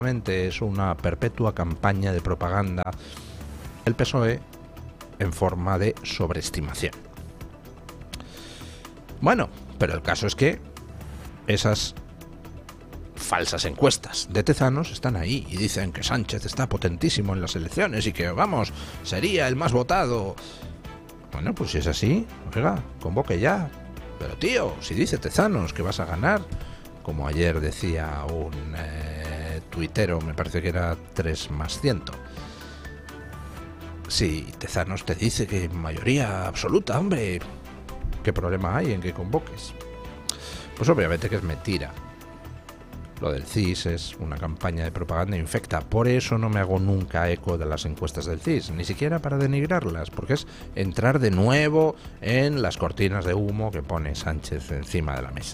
es una perpetua campaña de propaganda del PSOE en forma de sobreestimación. Bueno, pero el caso es que esas falsas encuestas de Tezanos están ahí y dicen que Sánchez está potentísimo en las elecciones y que, vamos, sería el más votado. Bueno, pues si es así, oiga, convoque ya. Pero tío, si dice Tezanos que vas a ganar, como ayer decía un tuitero, me parece que era 3+100. Si Tezanos te dice que mayoría absoluta, hombre, ¿qué problema hay en que convoques? Pues obviamente que es mentira. Lo del CIS es una campaña de propaganda infecta. Por eso no me hago nunca eco de las encuestas del CIS, ni siquiera para denigrarlas, porque es entrar de nuevo en las cortinas de humo que pone Sánchez encima de la mesa.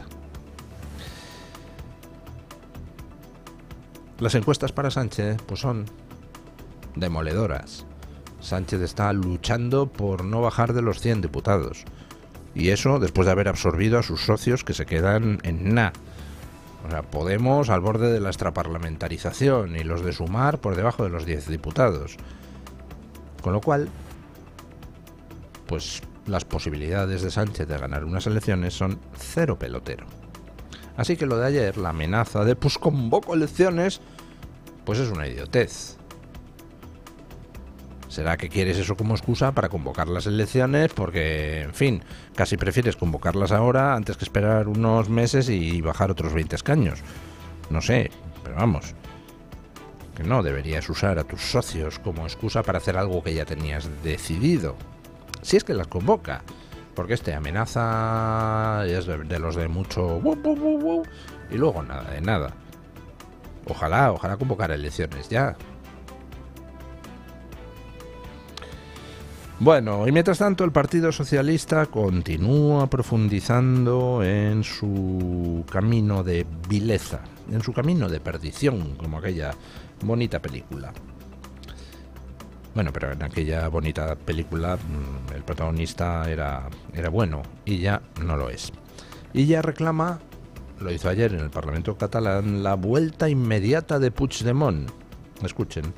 Las encuestas para Sánchez pues son demoledoras. Sánchez está luchando por no bajar de los 100 diputados. Y eso después de haber absorbido a sus socios que se quedan en nada. O sea, Podemos al borde de la extraparlamentarización y los de Sumar por debajo de los 10 diputados. Con lo cual, pues las posibilidades de Sánchez de ganar unas elecciones son cero pelotero. Así que lo de ayer, la amenaza de pues convoco elecciones, pues es una idiotez. ¿Será que quieres eso como excusa para convocar las elecciones? Porque, en fin, casi prefieres convocarlas ahora antes que esperar unos meses y bajar otros 20 escaños. No sé, pero vamos, que no deberías usar a tus socios como excusa para hacer algo que ya tenías decidido. Si es que las convoca, porque amenaza es de los de mucho y luego nada de nada. Ojalá convocar elecciones ya. Bueno, y mientras tanto el Partido Socialista continúa profundizando en su camino de vileza, en su camino de perdición, como aquella bonita película. Bueno, pero en aquella bonita película el protagonista era bueno y ya no lo es. Y ya reclama, lo hizo ayer en el Parlamento catalán, la vuelta inmediata de Puigdemont. Escuchen.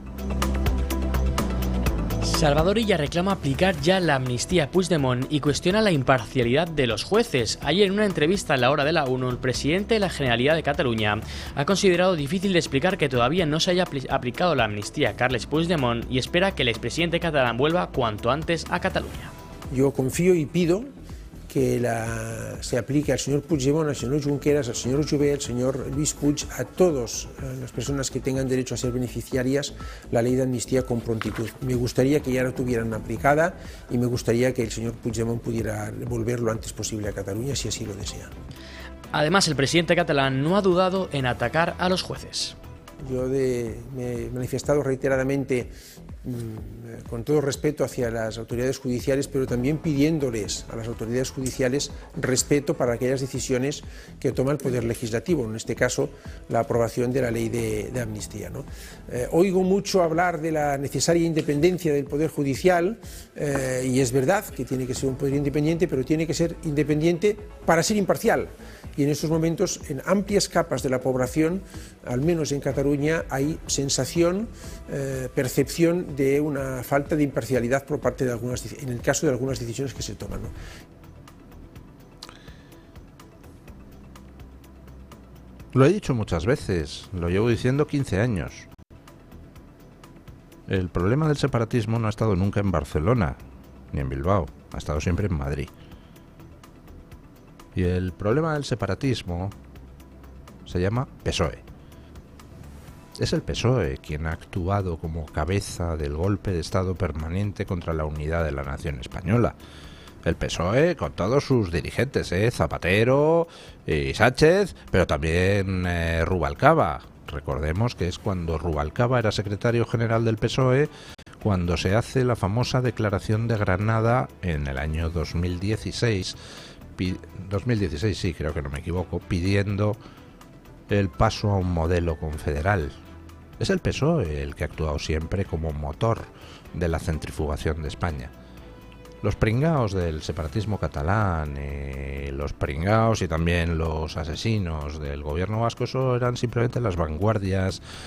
Salvador Illa reclama aplicar ya la amnistía a Puigdemont y cuestiona la imparcialidad de los jueces. Ayer en una entrevista en La Hora de la 1, el presidente de la Generalitat de Cataluña ha considerado difícil de explicar que todavía no se haya aplicado la amnistía a Carles Puigdemont y espera que el expresidente catalán vuelva cuanto antes a Cataluña. Yo confío y pido que se aplique al señor Puigdemont, al señor Junqueras, al señor Jové, al señor Luis Puig, a todas las personas que tengan derecho a ser beneficiarias, la ley de amnistía con prontitud. Me gustaría que ya la tuvieran aplicada y me gustaría que el señor Puigdemont pudiera volver lo antes posible a Cataluña, si así lo desea. Además, el presidente catalán no ha dudado en atacar a los jueces. Yo me he manifestado reiteradamente con todo respeto hacia las autoridades judiciales, pero también pidiéndoles a las autoridades judiciales respeto para aquellas decisiones que toma el Poder Legislativo, en este caso la aprobación de la ley de amnistía, ¿no? Oigo mucho hablar de la necesaria independencia del Poder Judicial y es verdad que tiene que ser un poder independiente, pero tiene que ser independiente para ser imparcial. Y en estos momentos, en amplias capas de la población, al menos en Cataluña, hay sensación, percepción de una falta de imparcialidad por parte de en el caso de algunas decisiones que se toman, ¿no? Lo he dicho muchas veces, lo llevo diciendo 15 años. El problema del separatismo no ha estado nunca en Barcelona, ni en Bilbao, ha estado siempre en Madrid. Y el problema del separatismo se llama PSOE. Es el PSOE quien ha actuado como cabeza del golpe de Estado permanente contra la unidad de la nación española. El PSOE con todos sus dirigentes, Zapatero y Sánchez, pero también Rubalcaba. Recordemos que es cuando Rubalcaba era secretario general del PSOE, cuando se hace la famosa declaración de Granada en el año 2016, sí, creo que no me equivoco, pidiendo el paso a un modelo confederal. Es el PSOE el que ha actuado siempre como motor de la centrifugación de España. Los pringaos del separatismo catalán, los pringaos y también los asesinos del gobierno vasco, eso eran simplemente las vanguardias